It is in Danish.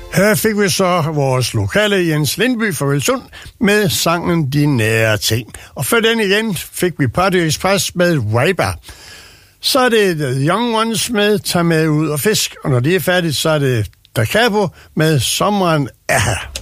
Her fik vi så vores lokale Jens Lindby fra Velsund med sangen De Nære Ting. Og før den igen fik vi Party Express med Viber. Så er det The Young Ones med Tag med ud og fisk. Og når de er færdige, så er det Da Capo med Sommeren er her.